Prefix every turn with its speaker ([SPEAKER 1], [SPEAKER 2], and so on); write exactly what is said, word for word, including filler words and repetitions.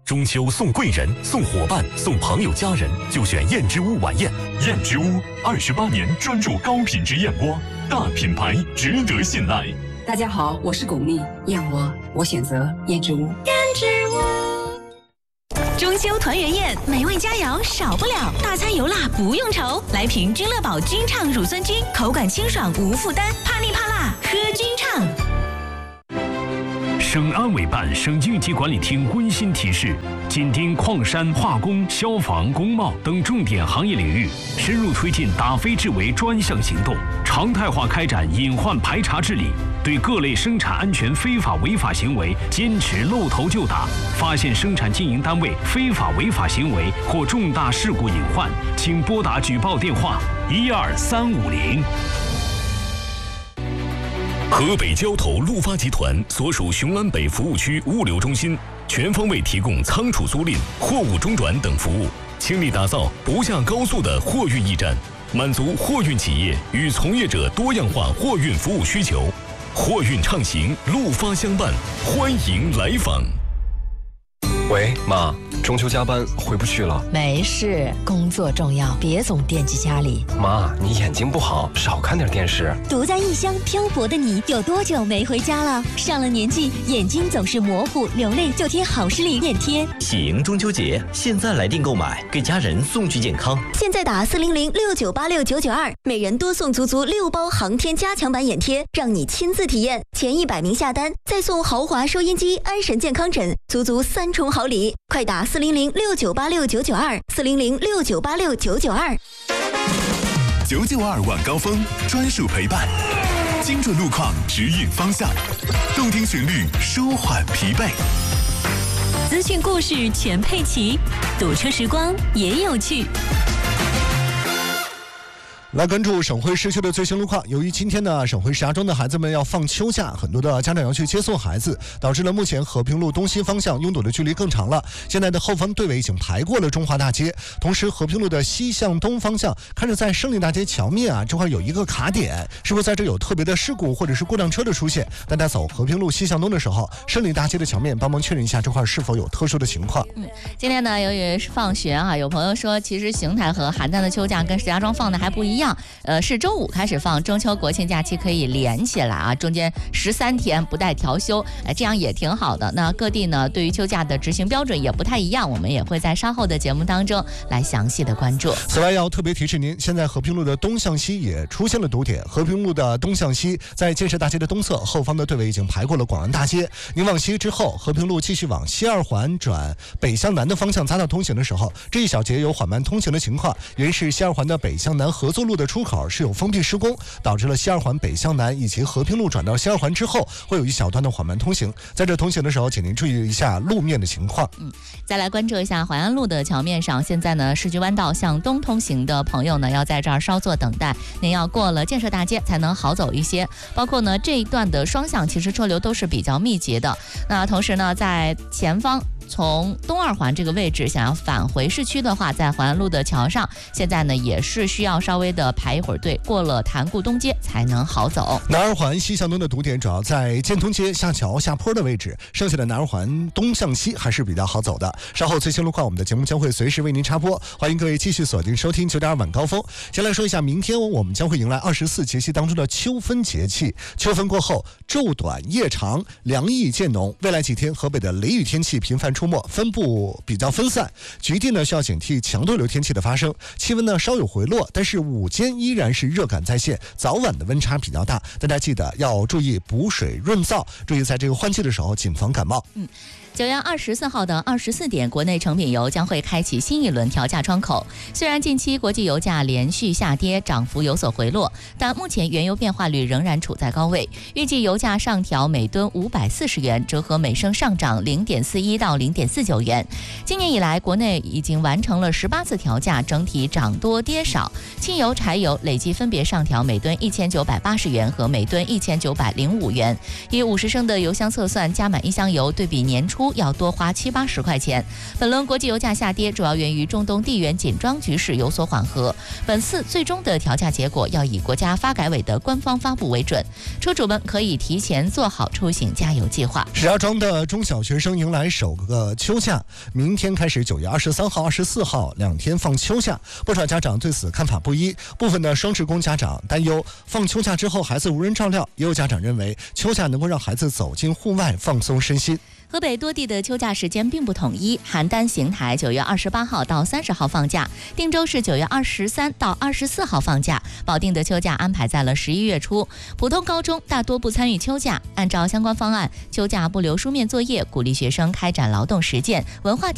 [SPEAKER 1] 中秋送贵人、送伙伴、送朋友家人，就选燕之屋晚宴。燕之屋二十八年专注高品质燕窝，大品牌值得信赖。
[SPEAKER 2] 大家好，我是巩俐，燕窝我选择燕之屋。
[SPEAKER 3] 燕之屋。中秋团圆宴，美味佳肴少不了，大餐油辣不用愁。来瓶君乐宝君畅乳酸菌，口感清爽无负担，怕腻怕辣喝君畅。
[SPEAKER 4] 省安委办、省经济管理厅温馨提示：紧盯矿山、化工、消防、工贸等重点行业领域，深入推进打非治为专项行动，常态化开展隐患排查治理，对各类生产安全非法违法行为坚持露头就打。发现生产经营单位非法违法行为或重大事故隐患，请拨打举报电话一二三五零。
[SPEAKER 1] 河北交投陆发集团所属雄安北服务区物流中心，全方位提供仓储租赁、货物中转等服务，倾力打造不下高速的货运驿站，满足货运企业与从业者多样化货运服务需求。货运畅行，陆发相伴，欢迎来访。
[SPEAKER 5] 喂，妈，中秋加班回不去了。
[SPEAKER 6] 没事，工作重要，别总惦记家里。
[SPEAKER 5] 妈，你眼睛不好，少看点电视。
[SPEAKER 7] 独在异乡漂泊的你，有多久没回家了？上了年纪，眼睛总是模糊流泪，就贴好视力眼贴。
[SPEAKER 8] 喜迎中秋节，现在来电购买，给家人送去健康。
[SPEAKER 7] 现在打四零零六九八六九九二，每人多送足足六包航天加强版眼贴，让你亲自体验。前一百名下单，再送豪华收音机、安神健康枕，足足三重好礼。快打四零零六九八六九九二，四零零六九八六九九二。
[SPEAKER 9] 九九二晚高峰专属陪伴，精准路况指引方向，动听旋律舒缓疲惫，
[SPEAKER 3] 资讯故事全配齐，堵车时光也有趣。
[SPEAKER 10] 来关注省会市区的最新路况。由于今天呢，省会石家庄的孩子们要放秋假，很多的家长要去接送孩子，导致了目前和平路东西方向拥堵的距离更长了。现在的后方队尾已经排过了中华大街，同时和平路的西向东方向，看着在胜利大街桥面啊，这块有一个卡点，是不是在这有特别的事故或者是过辆车的出现？大家走和平路西向东的时候，胜利大街的桥面帮忙确认一下这块是否有特殊的情况。
[SPEAKER 11] 嗯，今天呢，由于是放学啊，有朋友说，其实邢台和邯郸的秋假跟石家庄放的还不一样。呃，是周五开始放，中秋国庆假期可以连起来啊，中间十三天不带调休，哎，这样也挺好的。那各地呢，对于秋假的执行标准也不太一样，我们也会在稍后的节目当中来详细的关注。
[SPEAKER 10] 此外，要特别提示您，现在和平路的东向西也出现了堵点，和平路的东向西，在建设大街的东侧，后方的队尾已经排过了广安大街。您往西之后，和平路继续往西二环转北向南的方向匝道通行的时候，这一小节有缓慢通行的情况，原因是西二环的北向南合作路的出口是有封闭施工，导致了西二环北向南以及和平路转到西二环之后，会有一小段的缓慢通行。在这通行的时候，请您注意一下路面的情况。
[SPEAKER 11] 嗯，再来关注一下淮安路的桥面上，现在呢，市区弯道向东通行的朋友呢，要在这儿稍作等待，您要过了建设大街才能好走一些。包括呢这一段的双向，其实车流都是比较密集的。那同时呢，在前方，从东二环这个位置想要返回市区的话，在淮安路的桥上，现在呢也是需要稍微的排一会儿队，过了潭固东街才能好走。
[SPEAKER 10] 南二环西向东的堵点主要在建通街下桥下坡的位置，剩下的南二环东向西还是比较好走的。稍后最新路况，我们的节目将会随时为您插播，欢迎各位继续锁定收听九点二晚高峰。先来说一下，明天我们将会迎来二十四节气当中的秋分节气。秋分过后，昼短夜长，凉意渐浓。未来几天，河北的雷雨天气频繁出没，分布比较分散，局地呢需要警惕强对流天气的发生。气温呢稍有回落，但是午间依然是热感在线，早晚的温差比较大。大家记得要注意补水润燥，注意在这个换季的时候谨防感冒。
[SPEAKER 11] 嗯。九月二十四号的二十四点，国内成品油将会开启新一轮调价窗口。虽然近期国际油价连续下跌，涨幅有所回落，但目前原油变化率仍然处在高位。预计油价上调每吨五百四十元，折合每升上涨零点四一到零点四九元。今年以来，国内已经完成了十八次调价，整体涨多跌少。汽油、柴油累计分别上调每吨一千九百八十元和每吨一千九百零五元。以五十升的油箱测算，加满一箱油对比年初要多花七八十块钱。本轮国际油价下跌主要源于中东地缘紧张局势有所缓和。本次最终的调价结果要以国家发改委的官方发布为准，车主们可以提前做好出行加油计划。
[SPEAKER 10] 石家庄的中小学生迎来首个个秋假，明天开始九月二十三号、二十四号两天放秋假。不少家长对此看法不一，部分的双职工家长担忧放秋假之后孩子无人照料，也有家长认为秋假能够让孩子走进户外放松身心。
[SPEAKER 11] 河北多地的秋假时间并不统一，邯郸、邢台九月二十八号到三十号放假，定州市九月二十三到二十四号放假，保定的秋假安排在了十一月初。普通高中大多不参与秋假，按照相关方案，秋假不留书面作业，鼓励学生开展劳动实践、文化体